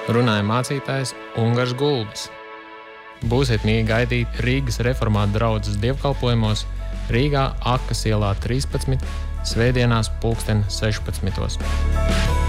Runāja mācītājs Ungars Gulbis. Būsiet mīgi gaidīt Rīgas reformātu draudzes dievkalpojumos Rīgā Akas ielā 13, svētdienās 16.